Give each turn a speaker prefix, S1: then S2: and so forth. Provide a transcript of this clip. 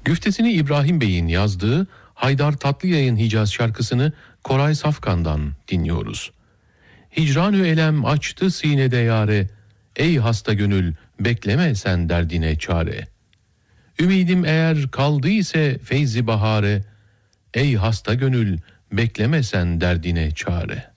S1: Güftesini İbrahim Bey'in yazdığı Haydar Tatlıyay'ın Hicaz şarkısını Koray Safkan'dan dinliyoruz. Hicran-ı elem açtı sinede yare, ey hasta gönül bekleme sen derdine çare. Ümidim eğer kaldı ise feyzi bahare, ey hasta gönül bekleme sen derdine çare.